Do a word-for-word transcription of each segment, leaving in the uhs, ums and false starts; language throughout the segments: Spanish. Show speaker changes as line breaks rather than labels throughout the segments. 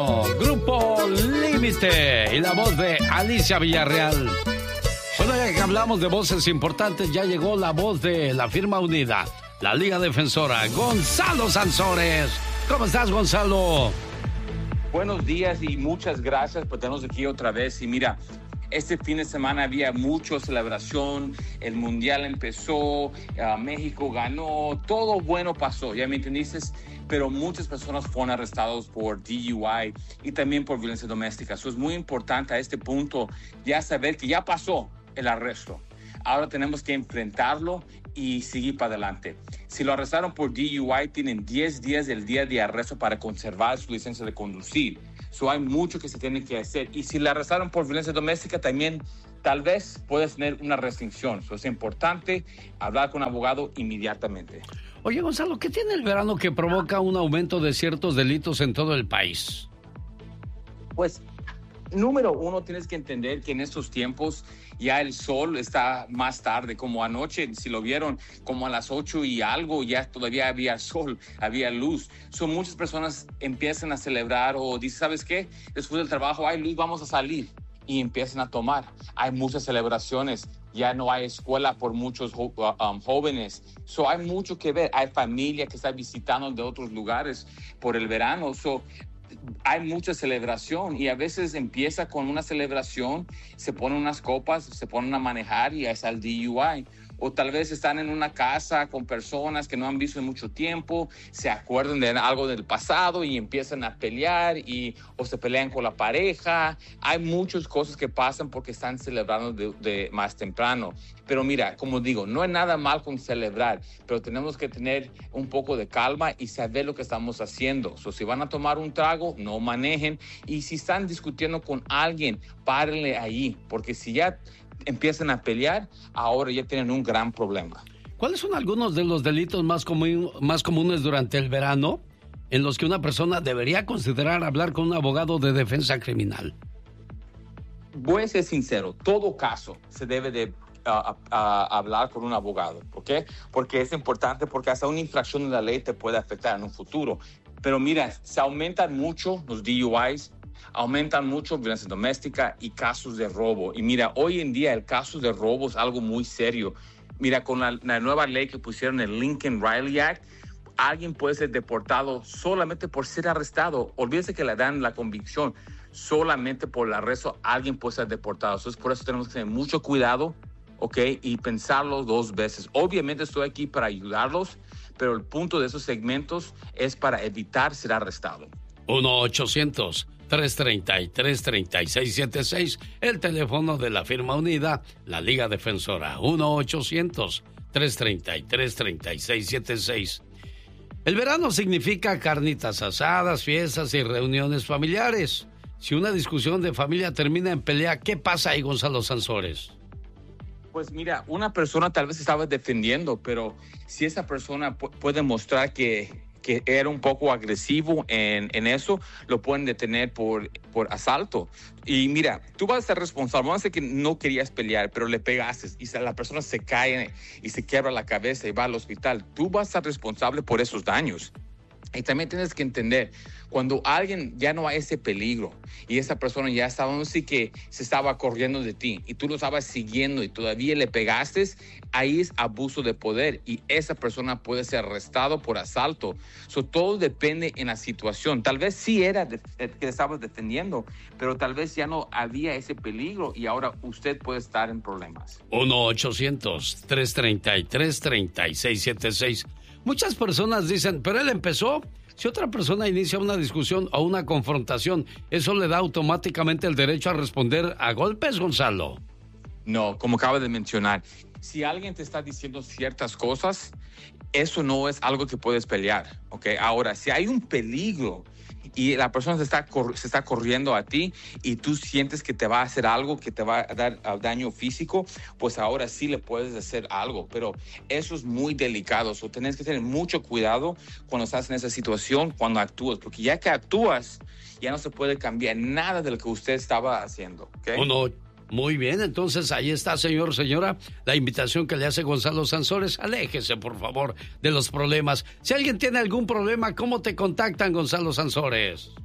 Grupo Límite y la voz de Alicia Villarreal. Bueno, ya que hablamos de voces importantes, ya llegó la voz de la firma unida, la Liga Defensora, Gonzalo Sansores. ¿Cómo estás, Gonzalo?
Buenos días y muchas gracias por tenernos aquí otra vez. Y mira, este fin de semana había mucha celebración, el Mundial empezó, uh, México ganó, todo bueno pasó, ¿ya me entendiste? Pero muchas personas fueron arrestadas por D U I y también por violencia doméstica. Eso es muy importante a este punto ya saber que ya pasó el arresto. Ahora tenemos que enfrentarlo y seguir para adelante. Si lo arrestaron por D U I, tienen diez días del día de arresto para conservar su licencia de conducir. So, hay mucho que se tiene que hacer. Y si le arrestaron por violencia doméstica, también tal vez puedes tener una restricción. So, es importante hablar con un abogado inmediatamente.
Oye, Gonzalo, ¿qué tiene el verano que provoca un aumento de ciertos delitos en todo el país?
Pues, número uno, tienes que entender que en estos tiempos ya el sol está más tarde, como anoche, si lo vieron, como a las ocho y algo, ya todavía había sol, había luz. Son muchas personas empiezan a celebrar o dicen, ¿sabes qué? Después del trabajo hay luz, vamos a salir. Y empiezan a tomar. Hay muchas celebraciones. Ya no hay escuela por muchos jo- um, jóvenes. So, hay mucho que ver. Hay familia que está visitando de otros lugares por el verano. So, hay mucha celebración y a veces empieza con una celebración, se ponen unas copas, se ponen a manejar y es al D U I. O tal vez están en una casa con personas que no han visto en mucho tiempo, se acuerdan de algo del pasado y empiezan a pelear y, o se pelean con la pareja. Hay muchas cosas que pasan porque están celebrando de, de más temprano. Pero mira, como digo, no hay nada mal con celebrar, pero tenemos que tener un poco de calma y saber lo que estamos haciendo. So, si van a tomar un trago, no manejen. Y si están discutiendo con alguien, párenle ahí, porque si ya empiezan a pelear, ahora ya tienen un gran problema.
¿Cuáles son algunos de los delitos más, comu- más comunes durante el verano en los que una persona debería considerar hablar con un abogado de defensa criminal?
Voy a ser sincero, todo caso se debe de uh, uh, uh, hablar con un abogado, ¿ok? Porque es importante, porque hasta una infracción de la ley te puede afectar en un futuro. Pero mira, se aumentan mucho los D U Is, aumentan mucho violencia doméstica y casos de robo. Y mira, hoy en día el caso de robo es algo muy serio. Mira, con la, la nueva ley que pusieron, el Lincoln Riley Act, alguien puede ser deportado solamente por ser arrestado. Olvídese que le dan la convicción. Solamente por el arresto alguien puede ser deportado. Entonces, por eso tenemos que tener mucho cuidado, ¿ok? Y pensarlo dos veces. Obviamente estoy aquí para ayudarlos, pero el punto de esos segmentos es para evitar ser arrestado.
uno ochocientos tres treinta y tres treinta y seis setenta y seis, el teléfono de la firma unida, la Liga Defensora. uno ochocientos tres treinta y tres treinta y seis setenta y seis. El verano significa carnitas asadas, fiestas y reuniones familiares. Si una discusión de familia termina en pelea, ¿qué pasa ahí, Gonzalo Sansores?
Pues mira, una persona tal vez estaba defendiendo, pero si esa persona pu- puede mostrar que, que era un poco agresivo en, en eso, lo pueden detener por, por asalto. Y mira, tú vas a ser responsable. Vamos a decir que no querías pelear, pero le pegaste y la persona se cae y se quiebra la cabeza y va al hospital. Tú vas a ser responsable por esos daños. Y también tienes que entender, cuando alguien ya no hay ese peligro y esa persona ya estaba, no sé que se estaba corriendo de ti y tú lo estabas siguiendo y todavía le pegaste, ahí es abuso de poder y esa persona puede ser arrestado por asalto. So, todo depende en la situación. Tal vez sí era de, de, que estabas defendiendo, pero tal vez ya no había ese peligro y ahora usted puede estar en problemas.
uno ochocientos tres treinta y tres treinta y seis setenta y seis. Muchas personas dicen, pero él empezó. Si otra persona inicia una discusión o una confrontación, ¿eso le da automáticamente el derecho a responder a golpes, Gonzalo?
No, como acaba de mencionar, si alguien te está diciendo ciertas cosas, eso no es algo que puedes pelear, ¿ok? Ahora, si hay un peligro y la persona se está, cor- se está corriendo a ti y tú sientes que te va a hacer algo, que te va a dar uh, daño físico, pues ahora sí le puedes hacer algo, pero eso es muy delicado. So, tenés que tener mucho cuidado cuando estás en esa situación, cuando actúas, porque ya que actúas, ya no se puede cambiar nada de lo que usted estaba haciendo, ¿ok?
Uno, muy bien, entonces ahí está, señor, señora, la invitación que le hace Gonzalo Sansores. Aléjese, por favor, de los problemas. Si alguien tiene algún problema, ¿cómo te contactan, Gonzalo Sansores?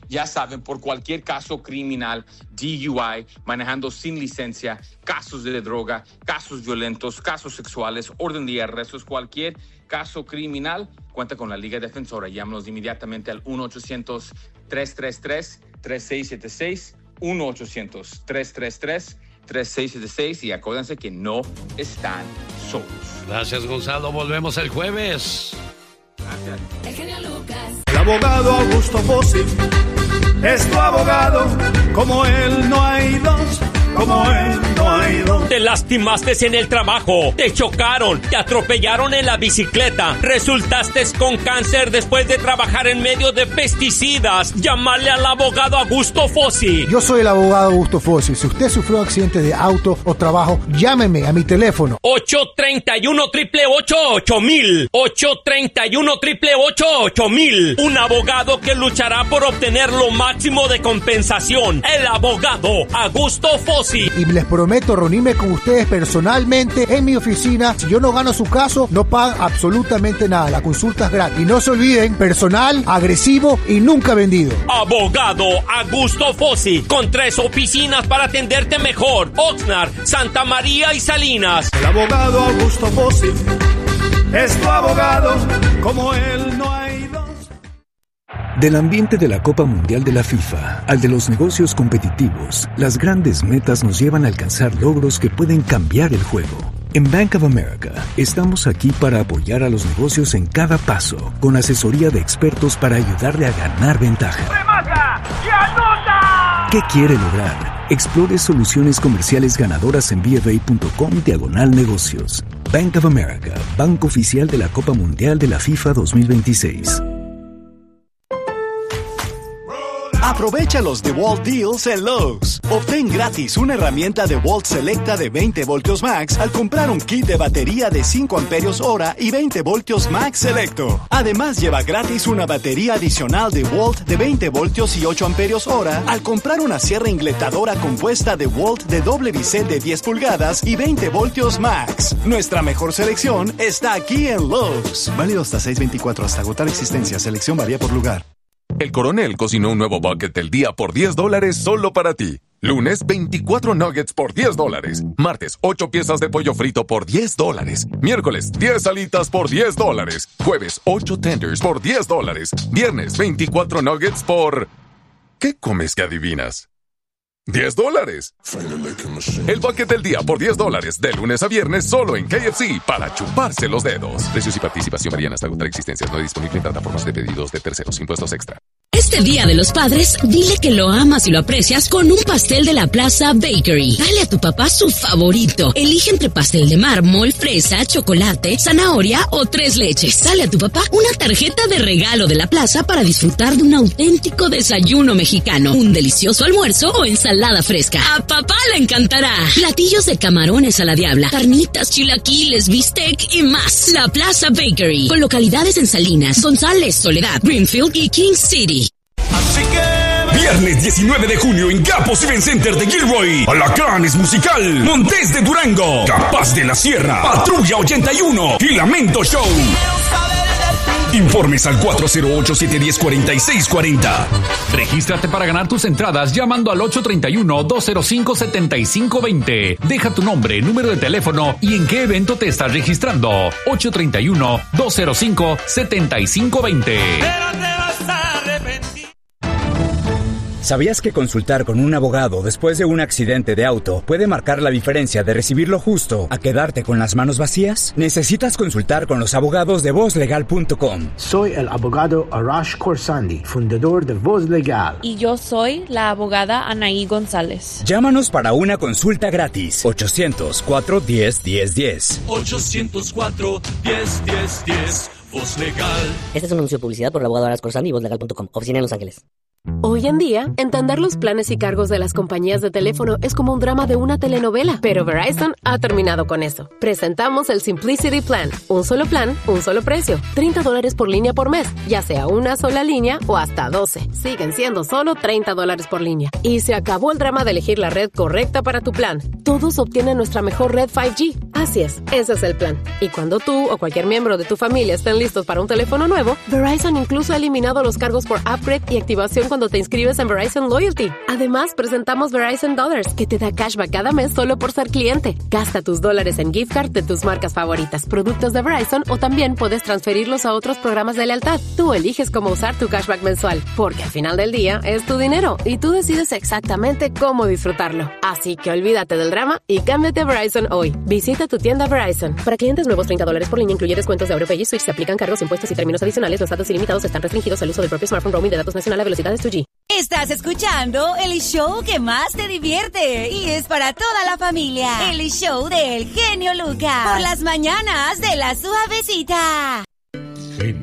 ya saben, por cualquier caso criminal, D U I, manejando sin licencia, casos de droga, casos violentos, casos sexuales, orden de arrestos, cualquier caso criminal, cuenta con la Liga Defensora. Llámanos inmediatamente al uno ochocientos, tres tres tres, tres seis siete seis, uno ochocientos, tres tres tres, tres seis siete seis, y acuérdense que no están solos.
Gracias, Gonzalo. Volvemos el jueves.
Gracias.
El genio Lucas.
El abogado Augusto Fósil es tu abogado, como él no hay dos, como él no hay dos.
Te lastimaste en el trabajo, te chocaron, te atropellaron en la bicicleta, resultaste con cáncer después de trabajar en medio de pesticidas. Llámale al abogado Augusto Fósil.
Yo soy el abogado Augusto Fósil. Si usted sufrió accidente de auto o trabajo, llámeme a mi teléfono.
ocho tres uno, ocho ocho ocho mil. ocho tres uno, ocho ocho ocho mil. Un abogado que luchará por obtener lo máximo de compensación. El abogado Augusto Fósil.
Y les prometo reunirme con ustedes personalmente en mi oficina. Si yo no gano su caso, no pagan absolutamente nada. La consulta es gratis. Y no se olviden, personal, agresivo y nunca vendido.
Abogado Augusto Fósil, con tres oficinas para atenderte mejor: Oxnard, Santa María y Salinas.
El abogado Augusto Fósil es tu abogado, como él no hay dos.
Del ambiente de la Copa Mundial de la FIFA al de los negocios competitivos, las grandes metas nos llevan a alcanzar logros que pueden cambiar el juego. En Bank of America estamos aquí para apoyar a los negocios en cada paso, con asesoría de expertos para ayudarle a ganar ventaja.
¡Remata y anota!
¿Qué quiere lograr? Explore soluciones comerciales ganadoras en bfa.com diagonal negocios. Bank of America, banco oficial de la Copa Mundial de la FIFA dos mil veintiséis.
Aprovecha los DeWalt Deals en Lowe's. Obtén gratis una herramienta DeWalt Selecta de veinte voltios Max al comprar un kit de batería de cinco amperios hora y veinte voltios Max Selecto. Además, lleva gratis una batería adicional DeWalt de veinte voltios y ocho amperios hora al comprar una sierra ingletadora compuesta DeWalt de doble bisel de diez pulgadas y veinte voltios Max. Nuestra mejor selección está aquí en Lowe's. Válido hasta seis veinticuatro, hasta agotar existencia. Selección varía por lugar.
El Coronel cocinó un nuevo bucket del día por diez dólares solo para ti. Lunes, veinticuatro nuggets por diez dólares. Martes, ocho piezas de pollo frito por diez dólares. Miércoles, diez alitas por diez dólares. Jueves, ocho tenders por diez dólares. Viernes, veinticuatro nuggets por... ¿Qué comes que adivinas? diez dólares. El bucket del día por diez dólares, de lunes a viernes, solo en K F C, para chuparse los dedos. Precios y participación varían hasta agotar existencias. No disponible en plataformas de pedidos de terceros. Impuestos extra.
Este Día de los Padres, dile que lo amas y lo aprecias con un pastel de la Plaza Bakery. Dale a tu papá su favorito. Elige entre pastel de mármol, fresa, chocolate, zanahoria o tres leches. Dale a tu papá una tarjeta de regalo de la plaza para disfrutar de un auténtico desayuno mexicano, un delicioso almuerzo o ensalada fresca. A papá le encantará. Platillos de camarones a la diabla, carnitas, chilaquiles, bistec y más. La Plaza Bakery, con localidades en Salinas, González, Soledad, Greenfield y King City.
Así que...
Viernes diecinueve de junio en Gapos Event Center de Gilroy. Alacranes Musical, Montes de Durango, Capaz de la Sierra, Patrulla ochenta y uno y Lamento Show. Informes al cuatro cero ocho, siete uno cero, cuatro seis cuatro cero.
Regístrate para ganar tus entradas llamando al ocho tres uno, dos cero cinco, siete cinco dos cero. Deja tu nombre, número de teléfono y en qué evento te estás registrando. ocho tres uno, dos cero cinco, siete cinco dos cero.
¿Sabías que consultar con un abogado después de un accidente de auto puede marcar la diferencia de recibir lo justo a quedarte con las manos vacías? Necesitas consultar con los abogados de voz legal punto com.
Soy el abogado Arash Khorsandi, fundador de Voz Legal.
Y yo soy la abogada Anaí González.
Llámanos para una consulta gratis. ochocientos, cuatro uno cero, uno cero uno cero.
ochocientos cuatro, uno cero uno cero, uno cero. Voz Legal.
Este es un anuncio de publicidad por el abogado Arash Khorsandi y voz legal punto com. Oficina en Los Ángeles.
Hoy en día, entender los planes y cargos de las compañías de teléfono es como un drama de una telenovela, pero Verizon ha terminado con eso. Presentamos el Simplicity Plan, un solo plan, un solo precio, treinta dólares por línea por mes, ya sea una sola línea o hasta doce. Siguen siendo solo treinta dólares por línea. Y se acabó el drama de elegir la red correcta para tu plan. Todos obtienen nuestra mejor red cinco G. Así es, ese es el plan. Y cuando tú o cualquier miembro de tu familia estén listos para un teléfono nuevo, Verizon incluso ha eliminado los cargos por upgrade y activación cuando te inscribes en Verizon Loyalty. Además, presentamos Verizon Dollars, que te da cashback cada mes solo por ser cliente. Gasta tus dólares en gift card de tus marcas favoritas, productos de Verizon, o también puedes transferirlos a otros programas de lealtad. Tú eliges cómo usar tu cashback mensual, porque al final del día es tu dinero y tú decides exactamente cómo disfrutarlo. Así que olvídate del drama y cámbiate a Verizon hoy. Visita tu tienda Verizon. Para clientes nuevos, treinta dólares por línea, incluye descuentos de AuroPay y Switch. Se aplican cargos, impuestos y términos adicionales. Los datos ilimitados están restringidos al uso del propio smartphone. Roaming de datos nacional a velocidades dos G.
Estás escuchando el show que más te divierte y es para toda la familia. El show del genio Lucas. Por las mañanas de La Suavecita.